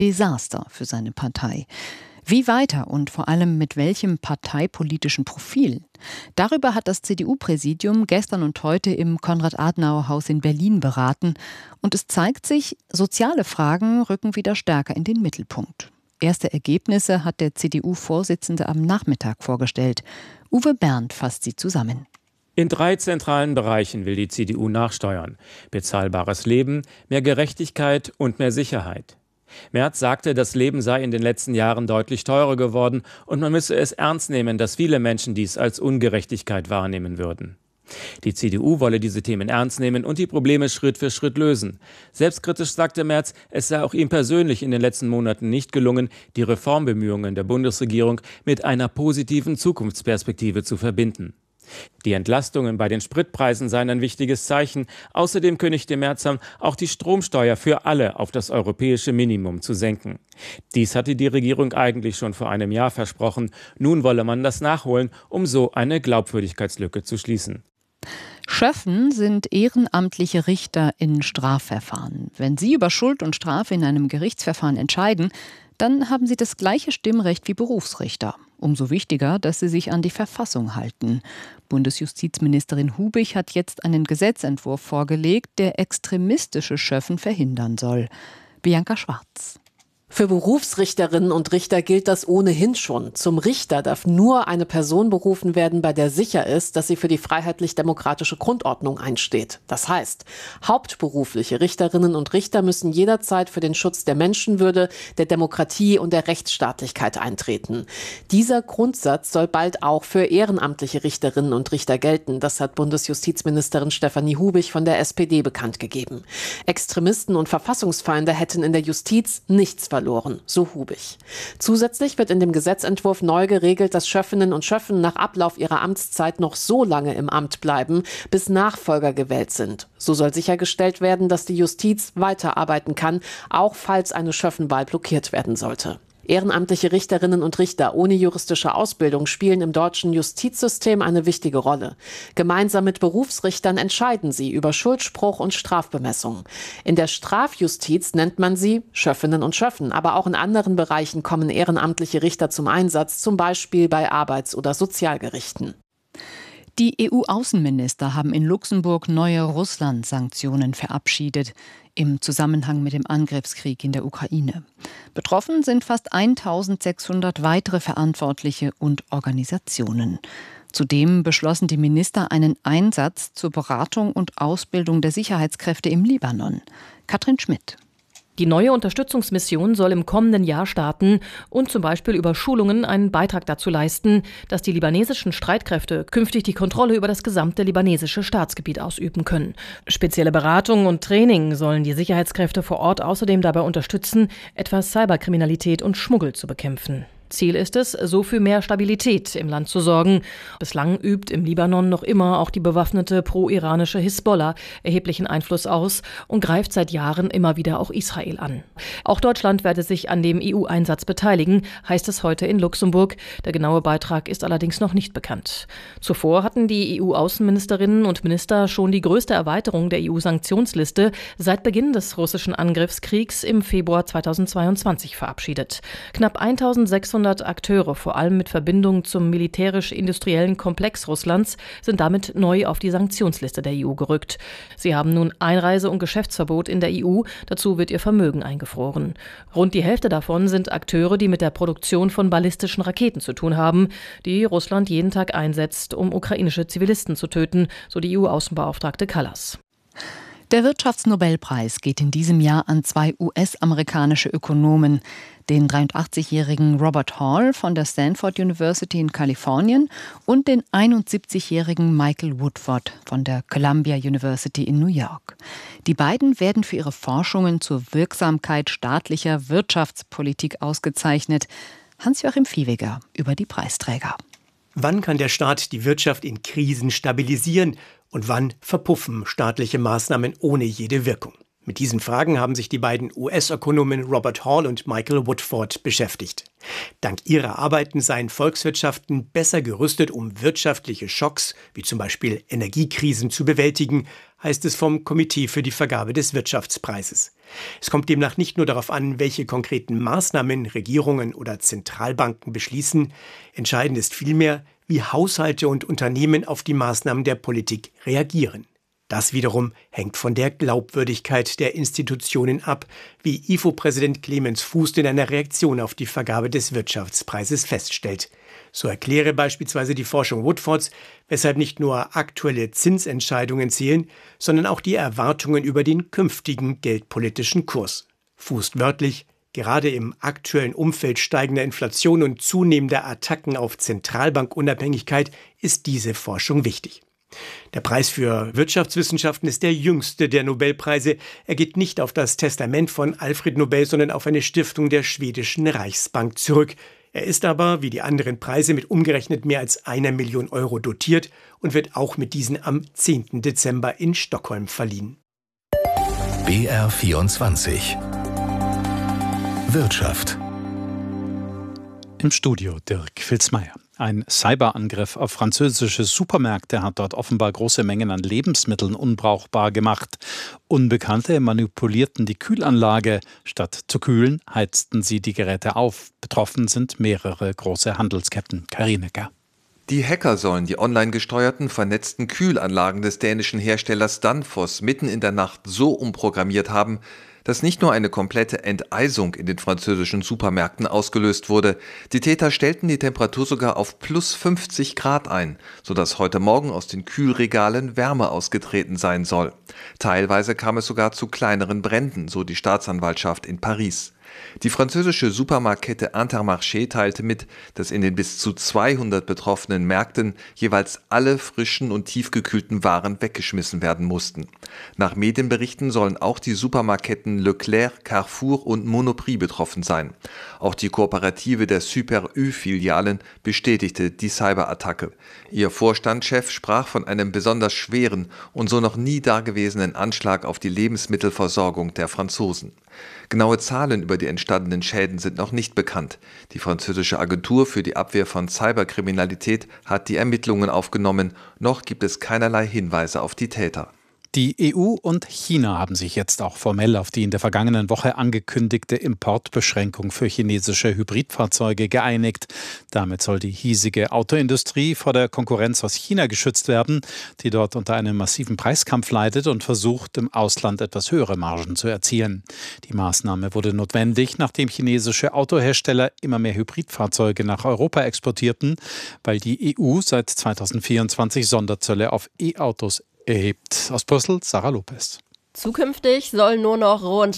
Desaster für seine Partei. Wie weiter und vor allem mit welchem parteipolitischen Profil? Darüber hat das CDU-Präsidium gestern und heute im Konrad-Adenauer-Haus in Berlin beraten. Und es zeigt sich, soziale Fragen rücken wieder stärker in den Mittelpunkt. Erste Ergebnisse hat der CDU-Vorsitzende am Nachmittag vorgestellt. Uwe Berndt fasst sie zusammen. In 3 zentralen Bereichen will die CDU nachsteuern: bezahlbares Leben, mehr Gerechtigkeit und mehr Sicherheit. Merz sagte, das Leben sei in den letzten Jahren deutlich teurer geworden und man müsse es ernst nehmen, dass viele Menschen dies als Ungerechtigkeit wahrnehmen würden. Die CDU wolle diese Themen ernst nehmen und die Probleme Schritt für Schritt lösen. Selbstkritisch sagte Merz, es sei auch ihm persönlich in den letzten Monaten nicht gelungen, die Reformbemühungen der Bundesregierung mit einer positiven Zukunftsperspektive zu verbinden. Die Entlastungen bei den Spritpreisen seien ein wichtiges Zeichen. Außerdem kündigte Merz an, auch die Stromsteuer für alle auf das europäische Minimum zu senken. Dies hatte die Regierung eigentlich schon vor einem Jahr versprochen. Nun wolle man das nachholen, um so eine Glaubwürdigkeitslücke zu schließen. Schöffen sind ehrenamtliche Richter in Strafverfahren. Wenn sie über Schuld und Strafe in einem Gerichtsverfahren entscheiden, dann haben sie das gleiche Stimmrecht wie Berufsrichter. Umso wichtiger, dass sie sich an die Verfassung halten. Bundesjustizministerin Hubich hat jetzt einen Gesetzentwurf vorgelegt, der extremistische Schöffen verhindern soll. Bianca Schwarz. Für Berufsrichterinnen und Richter gilt das ohnehin schon. Zum Richter darf nur eine Person berufen werden, bei der sicher ist, dass sie für die freiheitlich-demokratische Grundordnung einsteht. Das heißt, hauptberufliche Richterinnen und Richter müssen jederzeit für den Schutz der Menschenwürde, der Demokratie und der Rechtsstaatlichkeit eintreten. Dieser Grundsatz soll bald auch für ehrenamtliche Richterinnen und Richter gelten. Das hat Bundesjustizministerin Stefanie Hubich von der SPD bekannt gegeben. Extremisten und Verfassungsfeinde hätten in der Justiz nichts verloren, so Hubich. Zusätzlich wird in dem Gesetzentwurf neu geregelt, dass Schöffinnen und Schöffen nach Ablauf ihrer Amtszeit noch so lange im Amt bleiben, bis Nachfolger gewählt sind. So soll sichergestellt werden, dass die Justiz weiterarbeiten kann, auch falls eine Schöffenwahl blockiert werden sollte. Ehrenamtliche Richterinnen und Richter ohne juristische Ausbildung spielen im deutschen Justizsystem eine wichtige Rolle. Gemeinsam mit Berufsrichtern entscheiden sie über Schuldspruch und Strafbemessung. In der Strafjustiz nennt man sie Schöffinnen und Schöffen, aber auch in anderen Bereichen kommen ehrenamtliche Richter zum Einsatz, zum Beispiel bei Arbeits- oder Sozialgerichten. Die EU-Außenminister haben in Luxemburg neue Russland-Sanktionen verabschiedet im Zusammenhang mit dem Angriffskrieg in der Ukraine. Betroffen sind fast 1600 weitere Verantwortliche und Organisationen. Zudem beschlossen die Minister einen Einsatz zur Beratung und Ausbildung der Sicherheitskräfte im Libanon. Katrin Schmidt. Die neue Unterstützungsmission soll im kommenden Jahr starten und zum Beispiel über Schulungen einen Beitrag dazu leisten, dass die libanesischen Streitkräfte künftig die Kontrolle über das gesamte libanesische Staatsgebiet ausüben können. Spezielle Beratung und Training sollen die Sicherheitskräfte vor Ort außerdem dabei unterstützen, etwa Cyberkriminalität und Schmuggel zu bekämpfen. Ziel ist es, so für mehr Stabilität im Land zu sorgen. Bislang übt im Libanon noch immer auch die bewaffnete pro-iranische Hisbollah erheblichen Einfluss aus und greift seit Jahren immer wieder auch Israel an. Auch Deutschland werde sich an dem EU-Einsatz beteiligen, heißt es heute in Luxemburg. Der genaue Beitrag ist allerdings noch nicht bekannt. Zuvor hatten die EU-Außenministerinnen und Minister schon die größte Erweiterung der EU-Sanktionsliste seit Beginn des russischen Angriffskriegs im Februar 2022 verabschiedet. Knapp 1600 Akteure, vor allem mit Verbindung zum militärisch-industriellen Komplex Russlands, sind damit neu auf die Sanktionsliste der EU gerückt. Sie haben nun Einreise- und Geschäftsverbot in der EU, dazu wird ihr Vermögen eingefroren. Rund die Hälfte davon sind Akteure, die mit der Produktion von ballistischen Raketen zu tun haben, die Russland jeden Tag einsetzt, um ukrainische Zivilisten zu töten, so die EU-Außenbeauftragte Kallas. Der Wirtschaftsnobelpreis geht in diesem Jahr an 2 US-amerikanische Ökonomen, den 83-jährigen Robert Hall von der Stanford University in Kalifornien und den 71-jährigen Michael Woodford von der Columbia University in New York. Die beiden werden für ihre Forschungen zur Wirksamkeit staatlicher Wirtschaftspolitik ausgezeichnet. Hans-Joachim Viehweger über die Preisträger. Wann kann der Staat die Wirtschaft in Krisen stabilisieren und wann verpuffen staatliche Maßnahmen ohne jede Wirkung? Mit diesen Fragen haben sich die beiden US-Ökonomen Robert Hall und Michael Woodford beschäftigt. Dank ihrer Arbeiten seien Volkswirtschaften besser gerüstet, um wirtschaftliche Schocks, wie zum Beispiel Energiekrisen, zu bewältigen, heißt es vom Komitee für die Vergabe des Wirtschaftspreises. Es kommt demnach nicht nur darauf an, welche konkreten Maßnahmen Regierungen oder Zentralbanken beschließen. Entscheidend ist vielmehr, wie Haushalte und Unternehmen auf die Maßnahmen der Politik reagieren. Das wiederum hängt von der Glaubwürdigkeit der Institutionen ab, wie IFO-Präsident Clemens Fußt in einer Reaktion auf die Vergabe des Wirtschaftspreises feststellt. So erkläre beispielsweise die Forschung Woodfords, weshalb nicht nur aktuelle Zinsentscheidungen zählen, sondern auch die Erwartungen über den künftigen geldpolitischen Kurs. Fußt wörtlich: Gerade im aktuellen Umfeld steigender Inflation und zunehmender Attacken auf Zentralbankunabhängigkeit ist diese Forschung wichtig. Der Preis für Wirtschaftswissenschaften ist der jüngste der Nobelpreise. Er geht nicht auf das Testament von Alfred Nobel, sondern auf eine Stiftung der schwedischen Reichsbank zurück. Er ist aber, wie die anderen Preise, mit umgerechnet mehr als 1 Million Euro dotiert und wird auch mit diesen am 10. Dezember in Stockholm verliehen. BR24 Wirtschaft. Im Studio Dirk Filzmeier. Ein Cyberangriff auf französische Supermärkte hat dort offenbar große Mengen an Lebensmitteln unbrauchbar gemacht. Unbekannte manipulierten die Kühlanlage. Statt zu kühlen, heizten sie die Geräte auf. Betroffen sind mehrere große Handelsketten. Karinecker. Die Hacker sollen die online gesteuerten, vernetzten Kühlanlagen des dänischen Herstellers Danfoss mitten in der Nacht so umprogrammiert haben, dass nicht nur eine komplette Enteisung in den französischen Supermärkten ausgelöst wurde. Die Täter stellten die Temperatur sogar auf plus 50 Grad ein, sodass heute Morgen aus den Kühlregalen Wärme ausgetreten sein soll. Teilweise kam es sogar zu kleineren Bränden, so die Staatsanwaltschaft in Paris. Die französische Supermarktkette Intermarché teilte mit, dass in den bis zu 200 betroffenen Märkten jeweils alle frischen und tiefgekühlten Waren weggeschmissen werden mussten. Nach Medienberichten sollen auch die Supermarktketten Leclerc, Carrefour und Monoprix betroffen sein. Auch die Kooperative der Super Ü-Filialen bestätigte die Cyberattacke. Ihr Vorstandschef sprach von einem besonders schweren und so noch nie dagewesenen Anschlag auf die Lebensmittelversorgung der Franzosen. Genaue Zahlen über die entstandenen Schäden sind noch nicht bekannt. Die französische Agentur für die Abwehr von Cyberkriminalität hat die Ermittlungen aufgenommen. Noch gibt es keinerlei Hinweise auf die Täter. Die EU und China haben sich jetzt auch formell auf die in der vergangenen Woche angekündigte Importbeschränkung für chinesische Hybridfahrzeuge geeinigt. Damit soll die hiesige Autoindustrie vor der Konkurrenz aus China geschützt werden, die dort unter einem massiven Preiskampf leidet und versucht, im Ausland etwas höhere Margen zu erzielen. Die Maßnahme wurde notwendig, nachdem chinesische Autohersteller immer mehr Hybridfahrzeuge nach Europa exportierten, weil die EU seit 2024 Sonderzölle auf E-Autos erhebt. Aus Brüssel, Sarah Lopez. Zukünftig sollen nur noch rund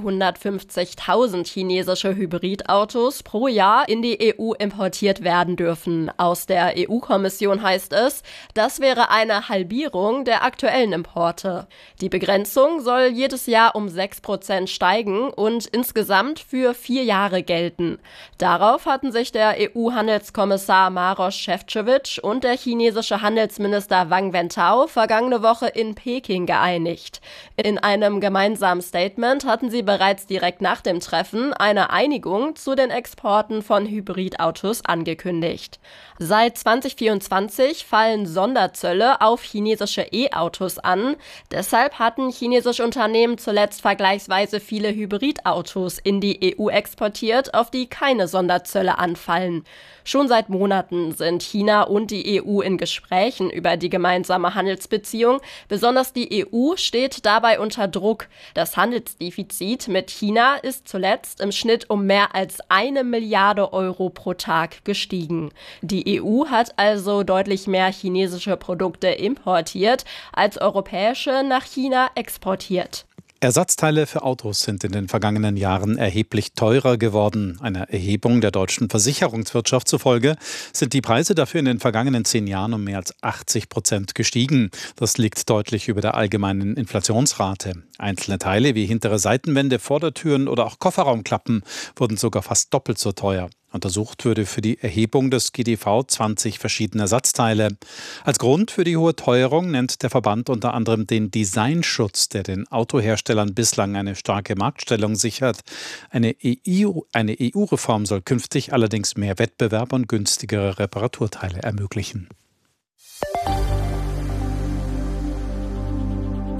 350.000 chinesische Hybridautos pro Jahr in die EU importiert werden dürfen. Aus der EU-Kommission heißt es, das wäre eine Halbierung der aktuellen Importe. Die Begrenzung soll jedes Jahr um 6% steigen und insgesamt für 4 Jahre gelten. Darauf hatten sich der EU-Handelskommissar Maroš Šefčovič und der chinesische Handelsminister Wang Wentao vergangene Woche in Peking geeinigt. In einem gemeinsamen Statement hatten sie bereits direkt nach dem Treffen eine Einigung zu den Exporten von Hybridautos angekündigt. Seit 2024 fallen Sonderzölle auf chinesische E-Autos an. Deshalb hatten chinesische Unternehmen zuletzt vergleichsweise viele Hybridautos in die EU exportiert, auf die keine Sonderzölle anfallen. Schon seit Monaten sind China und die EU in Gesprächen über die gemeinsame Handelsbeziehung. Besonders die EU steht dabei unter Druck. Das Handelsdefizit mit China ist zuletzt im Schnitt um mehr als 1 Milliarde Euro pro Tag gestiegen. Die EU hat also deutlich mehr chinesische Produkte importiert, als europäische nach China exportiert. Ersatzteile für Autos sind in den vergangenen Jahren erheblich teurer geworden. Einer Erhebung der deutschen Versicherungswirtschaft zufolge sind die Preise dafür in den vergangenen 10 Jahren um mehr als 80% gestiegen. Das liegt deutlich über der allgemeinen Inflationsrate. Einzelne Teile wie hintere Seitenwände, Vordertüren oder auch Kofferraumklappen wurden sogar fast doppelt so teuer. Untersucht wurde für die Erhebung des GDV 20 verschiedene Ersatzteile. Als Grund für die hohe Teuerung nennt der Verband unter anderem den Designschutz, der den Autoherstellern bislang eine starke Marktstellung sichert. Eine EU-Reform soll künftig allerdings mehr Wettbewerb und günstigere Reparaturteile ermöglichen.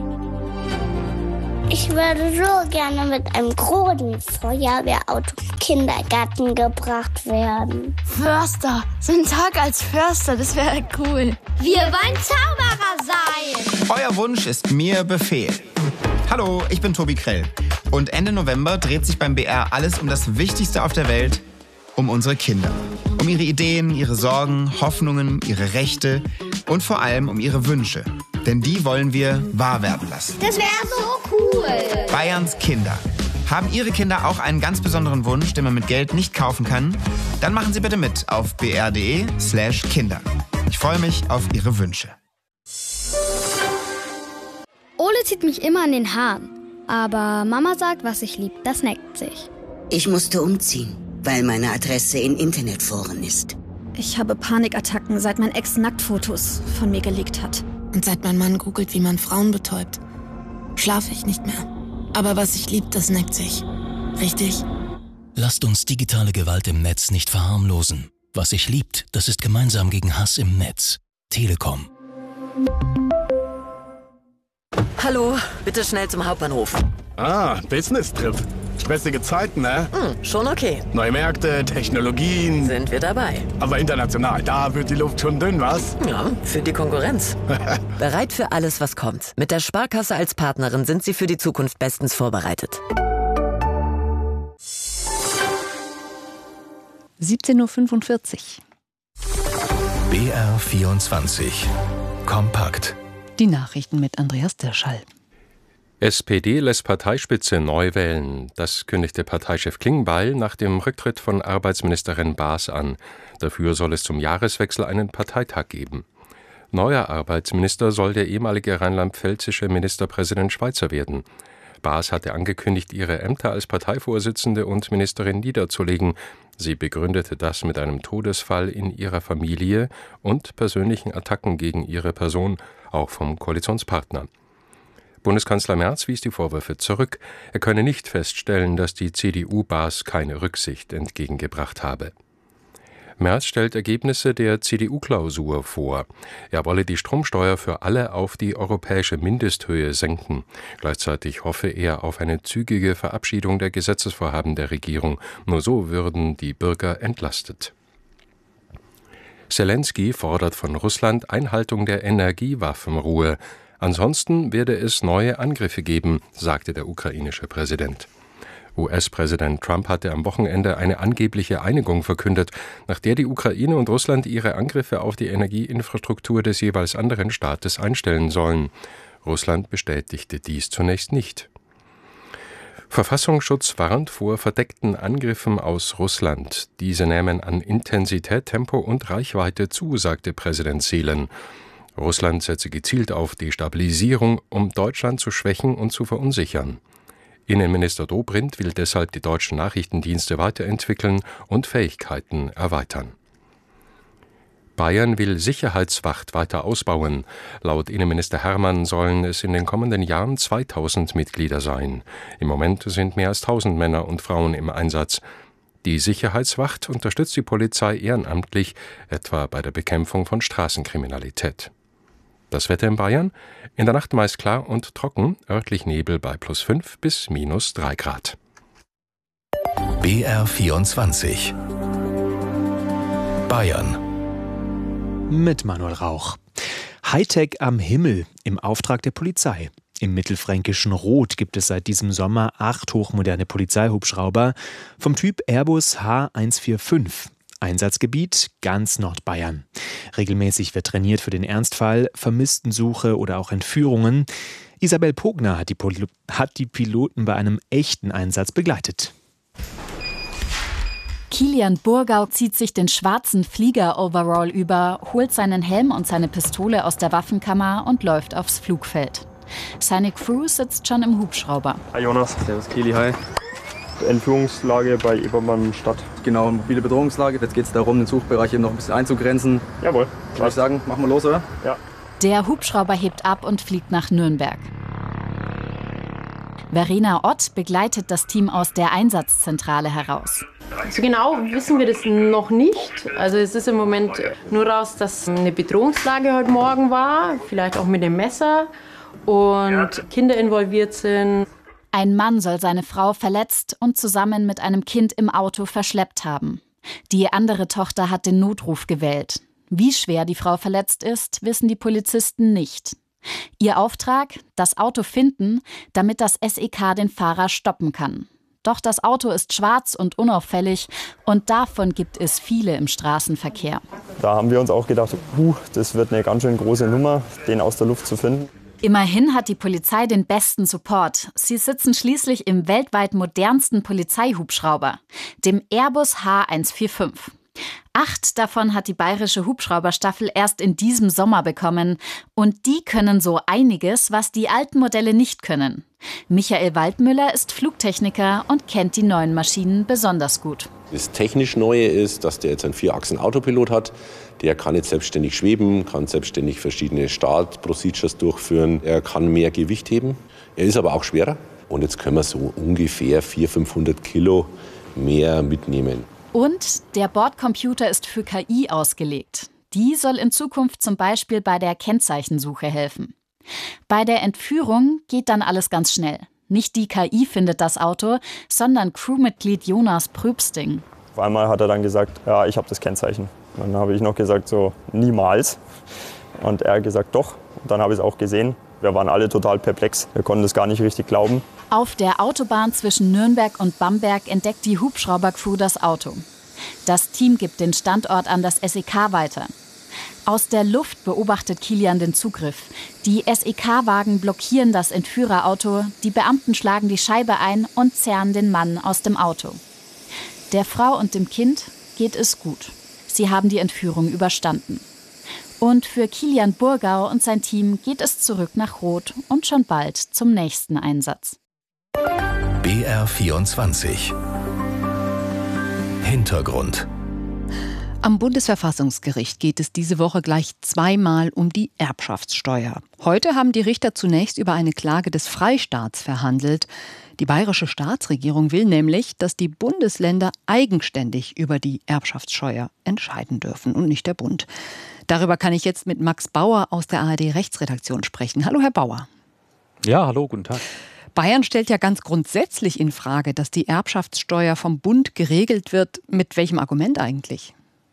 Ich würde so gerne mit einem großen Feuerwehrauto im Kindergarten gebracht werden. Förster. So ein Tag als Förster, das wäre cool. Wir wollen Zauberer sein. Euer Wunsch ist mir Befehl. Hallo, ich bin Tobi Krell. Und Ende November dreht sich beim BR alles um das Wichtigste auf der Welt, um unsere Kinder. Um ihre Ideen, ihre Sorgen, Hoffnungen, ihre Rechte und vor allem um ihre Wünsche. Denn die wollen wir wahr werden lassen. Das wäre so cool. Bayerns Kinder. Haben Ihre Kinder auch einen ganz besonderen Wunsch, den man mit Geld nicht kaufen kann? Dann machen Sie bitte mit auf br.de/Kinder. Ich freue mich auf Ihre Wünsche. Ole zieht mich immer an den Haaren. Aber Mama sagt, was ich lieb, das neckt sich. Ich musste umziehen, weil meine Adresse in Internetforen ist. Ich habe Panikattacken, seit mein Ex Nacktfotos von mir geleakt hat. Und seit mein Mann googelt, wie man Frauen betäubt, schlafe ich nicht mehr. Aber was ich lieb, das neckt sich. Richtig? Lasst uns digitale Gewalt im Netz nicht verharmlosen. Was sich liebt, das ist gemeinsam gegen Hass im Netz. Telekom. Hallo, bitte schnell zum Hauptbahnhof. Business-Trip. Stressige Zeiten, ne? Schon okay. Neue Märkte, Technologien. Sind wir dabei. Aber international, da wird die Luft schon dünn, was? Ja, für die Konkurrenz. Bereit für alles, was kommt. Mit der Sparkasse als Partnerin sind Sie für die Zukunft bestens vorbereitet. 17:45 Uhr. BR24 Kompakt. Die Nachrichten mit Andreas Dirschall. SPD lässt Parteispitze neu wählen. Das kündigte Parteichef Klingbeil nach dem Rücktritt von Arbeitsministerin Baas an. Dafür soll es zum Jahreswechsel einen Parteitag geben. Neuer Arbeitsminister soll der ehemalige rheinland-pfälzische Ministerpräsident Schweizer werden. Baas hatte angekündigt, ihre Ämter als Parteivorsitzende und Ministerin niederzulegen. Sie begründete das mit einem Todesfall in ihrer Familie und persönlichen Attacken gegen ihre Person, auch vom Koalitionspartner. Bundeskanzler Merz wies die Vorwürfe zurück. Er könne nicht feststellen, dass die CDU-Baas keine Rücksicht entgegengebracht habe. Merz stellt Ergebnisse der CDU-Klausur vor. Er wolle die Stromsteuer für alle auf die europäische Mindesthöhe senken. Gleichzeitig hoffe er auf eine zügige Verabschiedung der Gesetzesvorhaben der Regierung. Nur so würden die Bürger entlastet. Zelensky fordert von Russland Einhaltung der Energiewaffenruhe. Ansonsten werde es neue Angriffe geben, sagte der ukrainische Präsident. US-Präsident Trump hatte am Wochenende eine angebliche Einigung verkündet, nach der die Ukraine und Russland ihre Angriffe auf die Energieinfrastruktur des jeweils anderen Staates einstellen sollen. Russland bestätigte dies zunächst nicht. Verfassungsschutz warnt vor verdeckten Angriffen aus Russland. Diese nähmen an Intensität, Tempo und Reichweite zu, sagte Präsident Zelensky. Russland setze gezielt auf Destabilisierung, um Deutschland zu schwächen und zu verunsichern. Innenminister Dobrindt will deshalb die deutschen Nachrichtendienste weiterentwickeln und Fähigkeiten erweitern. Bayern will Sicherheitswacht weiter ausbauen. Laut Innenminister Hermann sollen es in den kommenden Jahren 2000 Mitglieder sein. Im Moment sind mehr als 1000 Männer und Frauen im Einsatz. Die Sicherheitswacht unterstützt die Polizei ehrenamtlich, etwa bei der Bekämpfung von Straßenkriminalität. Das Wetter in Bayern? In der Nacht meist klar und trocken, örtlich Nebel bei +5 bis -3 Grad. BR24 Bayern mit Manuel Rauch. Hightech am Himmel im Auftrag der Polizei. Im mittelfränkischen Roth gibt es seit diesem Sommer 8 hochmoderne Polizeihubschrauber vom Typ Airbus H145. Einsatzgebiet ganz Nordbayern. Regelmäßig wird trainiert für den Ernstfall, Vermisstensuche oder auch Entführungen. Isabel Pogner hat die Piloten bei einem echten Einsatz begleitet. Kilian Burgau zieht sich den schwarzen Flieger-Overall über, holt seinen Helm und seine Pistole aus der Waffenkammer und läuft aufs Flugfeld. Seine Crew sitzt schon im Hubschrauber. Hi Jonas. Servus Kili, hi. Entführungslage bei Ebermannstadt. Genau, mobile Bedrohungslage. Jetzt geht es darum, den Suchbereich eben noch ein bisschen einzugrenzen. Jawohl. Würde ich sagen, machen wir los, oder? Ja. Der Hubschrauber hebt ab und fliegt nach Nürnberg. Verena Ott begleitet das Team aus der Einsatzzentrale heraus. So genau wissen wir das noch nicht. Also es ist im Moment nur raus, dass eine Bedrohungslage heute Morgen war, vielleicht auch mit dem Messer und Kinder involviert sind. Ein Mann soll seine Frau verletzt und zusammen mit einem Kind im Auto verschleppt haben. Die andere Tochter hat den Notruf gewählt. Wie schwer die Frau verletzt ist, wissen die Polizisten nicht. Ihr Auftrag: das Auto finden, damit das SEK den Fahrer stoppen kann. Doch das Auto ist schwarz und unauffällig und davon gibt es viele im Straßenverkehr. Da haben wir uns auch gedacht, das wird eine ganz schön große Nummer, den aus der Luft zu finden. Immerhin hat die Polizei den besten Support. Sie sitzen schließlich im weltweit modernsten Polizeihubschrauber, dem Airbus H145. 8 davon hat die bayerische Hubschrauberstaffel erst in diesem Sommer bekommen. Und die können so einiges, was die alten Modelle nicht können. Michael Waldmüller ist Flugtechniker und kennt die neuen Maschinen besonders gut. Das technisch Neue ist, dass der jetzt einen 4-Achsen-Autopilot hat. Der kann jetzt selbstständig schweben, kann selbstständig verschiedene Start-Procedures durchführen. Er kann mehr Gewicht heben. Er ist aber auch schwerer. Und jetzt können wir so ungefähr 400-500 Kilo mehr mitnehmen. Und der Bordcomputer ist für KI ausgelegt. Die soll in Zukunft zum Beispiel bei der Kennzeichensuche helfen. Bei der Entführung geht dann alles ganz schnell. Nicht die KI findet das Auto, sondern Crewmitglied Jonas Pröbsting. Auf einmal hat er dann gesagt, ja, ich habe das Kennzeichen. Dann habe ich noch gesagt, so, niemals. Und er hat gesagt, doch. Und dann habe ich es auch gesehen. Wir waren alle total perplex. Wir konnten das gar nicht richtig glauben. Auf der Autobahn zwischen Nürnberg und Bamberg entdeckt die Hubschraubercrew das Auto. Das Team gibt den Standort an das SEK weiter. Aus der Luft beobachtet Kilian den Zugriff. Die SEK-Wagen blockieren das Entführerauto, die Beamten schlagen die Scheibe ein und zerren den Mann aus dem Auto. Der Frau und dem Kind geht es gut. Sie haben die Entführung überstanden. Und für Kilian Burgau und sein Team geht es zurück nach Roth und schon bald zum nächsten Einsatz. BR24 Hintergrund. Am Bundesverfassungsgericht geht es diese Woche gleich zweimal um die Erbschaftssteuer. Heute haben die Richter zunächst über eine Klage des Freistaats verhandelt. Die bayerische Staatsregierung will nämlich, dass die Bundesländer eigenständig über die Erbschaftssteuer entscheiden dürfen und nicht der Bund. Darüber kann ich jetzt mit Max Bauer aus der ARD-Rechtsredaktion sprechen. Hallo, Herr Bauer. Ja, hallo, guten Tag. Bayern stellt ja ganz grundsätzlich in Frage, dass die Erbschaftssteuer vom Bund geregelt wird. Mit welchem Argument eigentlich?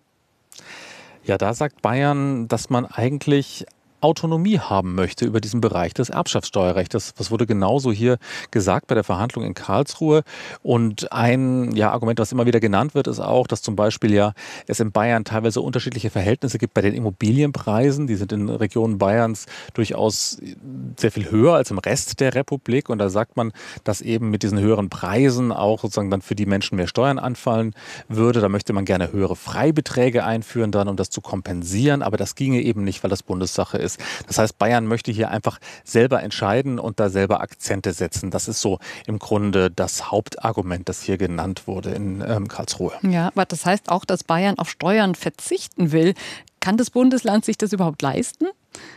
Ja, da sagt Bayern, dass man eigentlich Autonomie haben möchte über diesen Bereich des Erbschaftssteuerrechts. Das wurde genauso hier gesagt bei der Verhandlung in Karlsruhe. Und ein Argument, was immer wieder genannt wird, ist auch, dass zum Beispiel es in Bayern teilweise unterschiedliche Verhältnisse gibt bei den Immobilienpreisen. Die sind in Regionen Bayerns durchaus sehr viel höher als im Rest der Republik. Und da sagt man, dass eben mit diesen höheren Preisen auch sozusagen dann für die Menschen mehr Steuern anfallen würde. Da möchte man gerne höhere Freibeträge einführen dann, um das zu kompensieren. Aber das ginge eben nicht, weil das Bundessache ist. Das heißt, Bayern möchte hier einfach selber entscheiden und da selber Akzente setzen. Das ist so im Grunde das Hauptargument, das hier genannt wurde in Karlsruhe. Ja, aber das heißt auch, dass Bayern auf Steuern verzichten will. Kann das Bundesland sich das überhaupt leisten?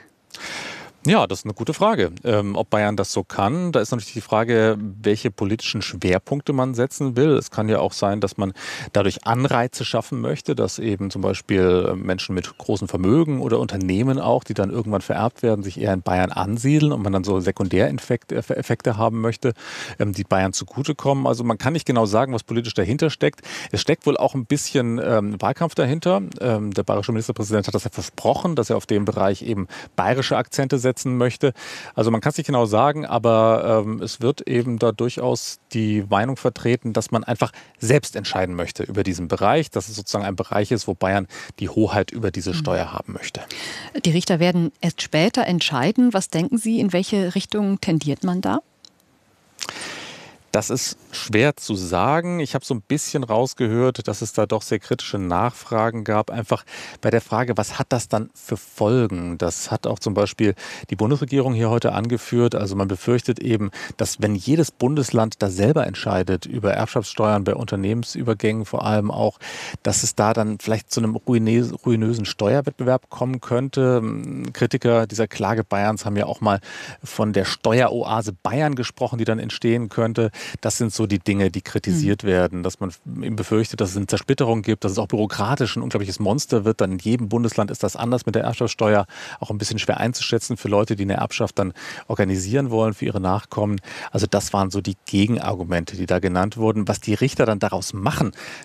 Ja, das ist eine gute Frage, ob Bayern das so kann. Da ist natürlich die Frage, welche politischen Schwerpunkte man setzen will. Es kann ja auch sein, dass man dadurch Anreize schaffen möchte, dass eben zum Beispiel Menschen mit großen Vermögen oder Unternehmen auch, die dann irgendwann vererbt werden, sich eher in Bayern ansiedeln und man dann so Sekundäreffekte haben möchte, die Bayern zugutekommen. Also man kann nicht genau sagen, was politisch dahinter steckt. Es steckt wohl auch ein bisschen Wahlkampf dahinter. Der bayerische Ministerpräsident hat das ja versprochen, dass er auf dem Bereich eben bayerische Akzente setzt möchte. Also man kann es nicht genau sagen, aber es wird eben da durchaus die Meinung vertreten, dass man einfach selbst entscheiden möchte über diesen Bereich, dass es sozusagen ein Bereich ist, wo Bayern die Hoheit über diese Steuer haben möchte. Die Richter werden erst später entscheiden. Was denken Sie, in welche Richtung tendiert man da? Das ist schwer zu sagen. Ich habe so ein bisschen rausgehört, dass es da doch sehr kritische Nachfragen gab. Einfach bei der Frage, was hat das dann für Folgen? Das hat auch zum Beispiel die Bundesregierung hier heute angeführt. Also man befürchtet eben, dass wenn jedes Bundesland da selber entscheidet über Erbschaftssteuern bei Unternehmensübergängen vor allem auch, dass es da dann vielleicht zu einem ruinösen Steuerwettbewerb kommen könnte. Kritiker dieser Klage Bayerns haben ja auch mal von der Steueroase Bayern gesprochen, die dann entstehen könnte. Das sind so die Dinge, die kritisiert werden, dass man eben befürchtet, dass es eine Zersplitterung gibt, dass es auch bürokratisch ein unglaubliches Monster wird. Dann in jedem Bundesland ist das anders mit der Erbschaftssteuer, auch ein bisschen schwer einzuschätzen für Leute, die eine Erbschaft dann organisieren wollen für ihre Nachkommen. Also das waren so die Gegenargumente, die da genannt wurden. Was die Richter dann daraus machen,